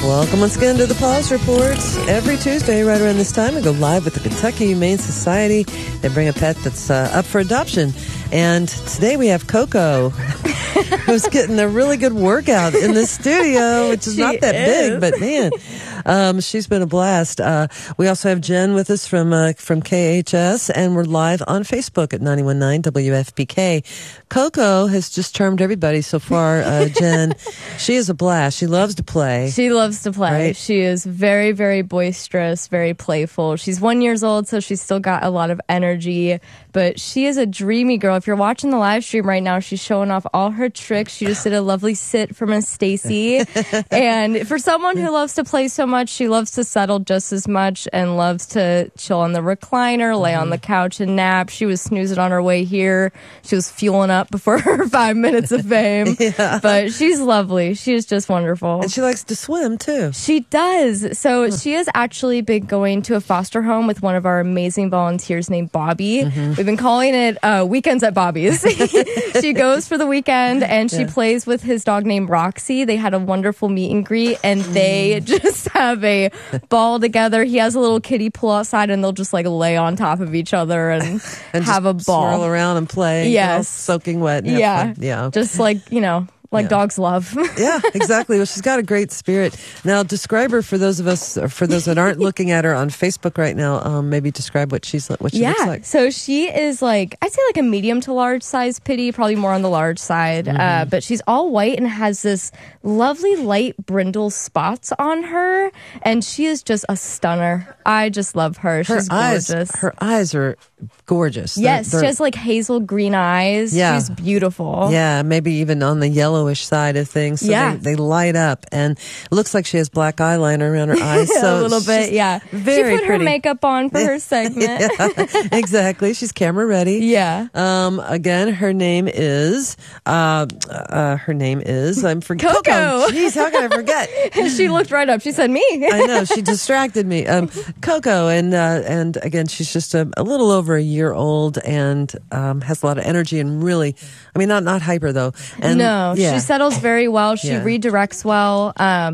Welcome once again to the Paws Report. Every Tuesday, right around this time, we go live with the Kentucky Humane Society. They bring a pet that's up for adoption. And today we have Coco, who's getting a really good workout in the studio, which is not that big, but man, she's been a blast. We also have Jen with us from KHS, and we're live on Facebook at 91.9 WFPK. Coco has just charmed everybody so far, Jen. She is a blast. She loves to play. She loves to play. Right? She is very, very boisterous, very playful. She's 1 year old, so she's still got a lot of energy, but she is a dreamy girl. If you're watching the live stream right now, she's showing off all her tricks. She just did a lovely sit for Miss Stacy. And for someone who loves to play so much, she loves to settle just as much and loves to chill on the recliner, lay on the couch and nap. She was snoozing on her way here. She was fueling up before her 5 minutes of fame. Yeah. But she's lovely. She is just wonderful. And she likes to swim, too. She does. So she has actually been going to a foster home with one of our amazing volunteers named Bobby. We've been calling it Weekends at Bobby's. She goes for the weekend and she plays with his dog named Roxy. They had a wonderful meet and greet and they just have a ball together. He has a little kiddie pool outside and they'll just like lay on top of each other and have a ball. Swirl around and play. Yes. Soaking wet. And Yeah. have fun. Yeah. Just like, dogs love. Yeah, exactly. Well, she's got a great spirit. Now, describe her for those that aren't looking at her on Facebook right now. Maybe describe what she looks like. So she is I'd say a medium to large size pitty, probably more on the large side. But she's all white and has this lovely light brindle spots on her. And she is just a stunner. I just love her. She's gorgeous. Her eyes are gorgeous. Yes, she has hazel green eyes. Yeah. She's beautiful. Yeah, maybe even on the yellowish side of things. So Yeah. they light up. And it looks like she has black eyeliner around her eyes. So a little bit, yeah. Very she put pretty. her makeup on for her segment. Yeah, exactly. She's camera ready. Yeah. Again, her name is I'm forgetting. Coco. Jeez, how can I forget? And she looked right up. She said, me. I know, she distracted me. Coco, and again, she's just a little over a year old and has a lot of energy and really, not hyper though. And no, she settles very well. She Yeah. redirects well.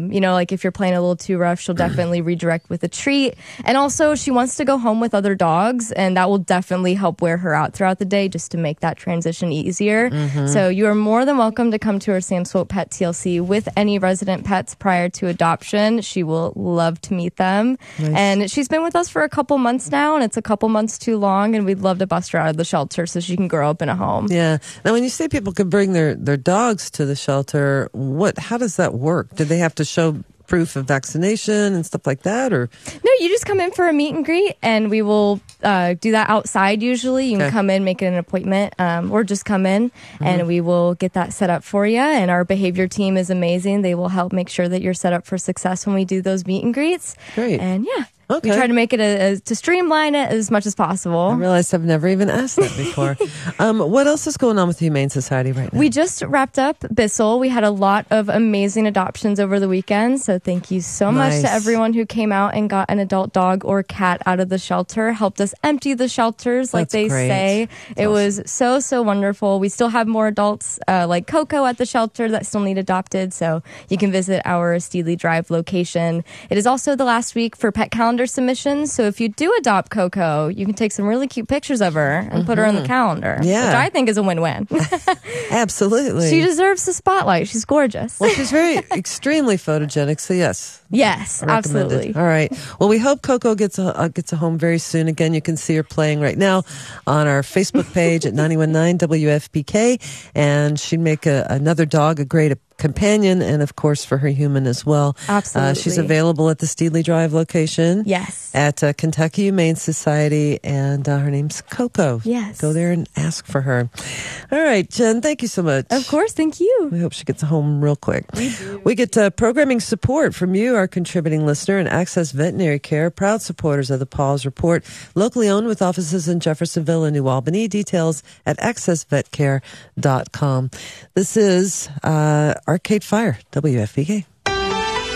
If you're playing a little too rough, she'll definitely redirect with a treat. And also, she wants to go home with other dogs, and that will definitely help wear her out throughout the day just to make that transition easier. So you are more than welcome to come to our Sam Swope Pet TLC with any resident pets prior to adoption. She will love to meet them. Nice. And she's been with us for a couple months now, and it's a couple months too long, and we'd love to bust her out of the shelter so she can grow up in a home. Yeah. Now, when you say people can bring their dogs to the shelter, how does that work? Do they have to show proof of vaccination and stuff like that, or? No, you just come in for a meet and greet, and we will do that outside usually. You can come in, make an appointment, or just come in, and we will get that set up for you. And our behavior team is amazing. They will help make sure that you're set up for success when we do those meet and greets. Great. And Okay. we try to make it to streamline it as much as possible. I realized I've never even asked that before. What else is going on with the Humane Society right now? We just wrapped up Bissell. We had a lot of amazing adoptions over the weekend. So thank you so much Nice. to everyone who came out and got an adult dog or cat out of the shelter, helped us empty the shelters like That's they great. say. It was so wonderful. We still have more adults like Coco at the shelter that still need adopted. So you can visit our Steely Drive location. It is also the last week for pet calendar submissions. So if you do adopt Coco, you can take some really cute pictures of her and put her on the calendar, Yeah. which I think is a win-win. Absolutely. She deserves the spotlight. She's gorgeous. Well, she's extremely photogenic, so yes. Yes, Recommended. absolutely. All right. Well, we hope Coco gets a home very soon. Again, you can see her playing right now on our Facebook page at 91.9 WFPK, and she'd make another dog a great companion, and of course for her human as well. Absolutely. She's available at the Steely Drive location. Yes. At Kentucky Humane Society, and her name's Coco. Yes. Go there and ask for her. All right, Jen, thank you so much. Of course, thank you. We hope she gets home real quick. We get programming support from you, our contributing listener, and Access Veterinary Care, proud supporters of the Paws Report, locally owned with offices in Jeffersonville and New Albany. Details at accessvetcare.com. This is Arcade Fire, WFPK.